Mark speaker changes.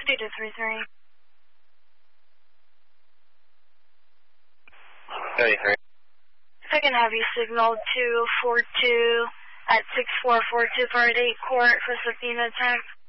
Speaker 1: 2233.
Speaker 2: 33.
Speaker 1: If I can have you signal 242 at 6442 for 8 court for subpoena attack.